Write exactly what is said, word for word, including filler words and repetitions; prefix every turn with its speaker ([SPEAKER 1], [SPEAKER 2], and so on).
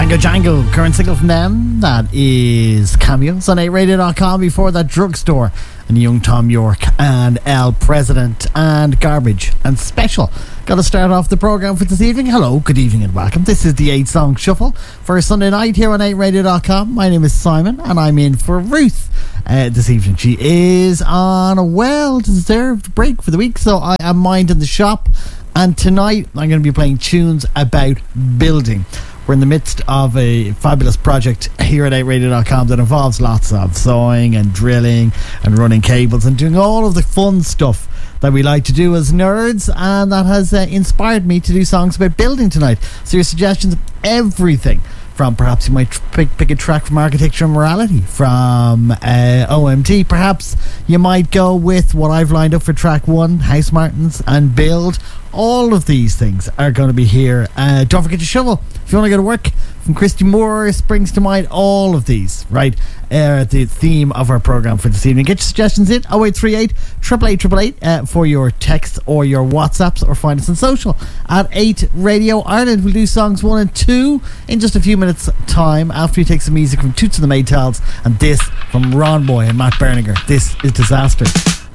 [SPEAKER 1] Django Django, current single from them. That is Cameos on eight radio dot com. Before that, Drugstore and Young Tom York and El President and Garbage and Special. Got to start off the programme for this evening. Hello, good evening and welcome. This is the eight Song Shuffle for a Sunday night here on eight radio dot com. My name is Simon and I'm in for Ruth uh, this evening. She is on a well-deserved break for the week, so I am minding the shop. And tonight I'm going to be playing tunes about building. We're in the midst of a fabulous project here at eight radio dot com that involves lots of sawing and drilling and running cables and doing all of the fun stuff that we like to do as nerds, and that has uh, inspired me to do songs about building tonight. So your suggestions of everything from, perhaps you might tr- pick, pick a track from Architecture and Morality, from uh, O M T. Perhaps you might go with what I've lined up for track one, House Martins and Build. All of these things are going to be here. Uh, don't forget to shovel if you want to go to work. From Christy Moore springs to mind. All of these, right, are the theme of our programme for this evening. Get your suggestions in oh eight three eight, eight eight eight eight uh, for your texts or your WhatsApps, or find us on social at eight Radio Ireland. We'll do songs one and two in just a few minutes time after we take some music from Toots and the Maytals and this from Ron Boy and Matt Berninger. This is Disaster.